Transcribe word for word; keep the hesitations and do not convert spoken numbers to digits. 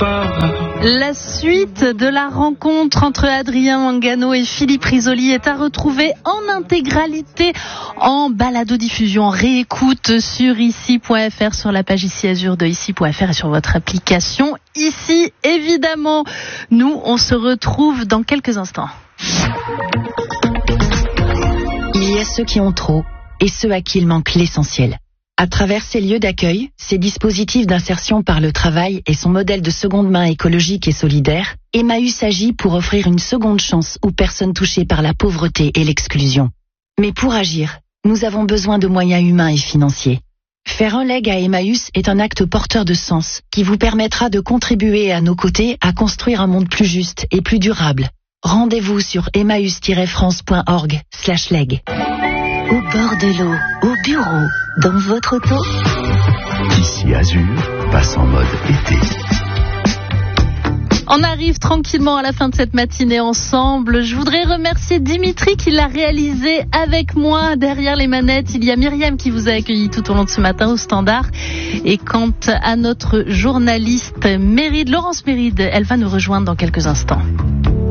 La suite de la rencontre entre Adrien Mangano et Philippe Risoli est à retrouver en intégralité en balado-diffusion, en réécoute sur ici point f r, sur la page Ici Azur de ici point f r et sur votre application Ici, évidemment. Nous, on se retrouve dans quelques instants. Il y a ceux qui ont trop et ceux à qui il manque l'essentiel. À travers ces lieux d'accueil, ces dispositifs d'insertion par le travail et son modèle de seconde main écologique et solidaire, Emmaüs agit pour offrir une seconde chance aux personnes touchées par la pauvreté et l'exclusion. Mais pour agir, nous avons besoin de moyens humains et financiers. Faire un leg à Emmaüs est un acte porteur de sens qui vous permettra de contribuer à nos côtés à construire un monde plus juste et plus durable. Rendez-vous sur emmaüs tiret france point org slash leg. Au bord de l'eau, au bureau, dans votre auto. Ici Azur passe en mode été. On arrive tranquillement à la fin de cette matinée ensemble. Je voudrais remercier Dimitri qui l'a réalisé avec moi. Derrière les manettes, il y a Myriam qui vous a accueilli tout au long de ce matin au Standard. Et quant à notre journaliste Méride, Laurence Méride, elle va nous rejoindre dans quelques instants.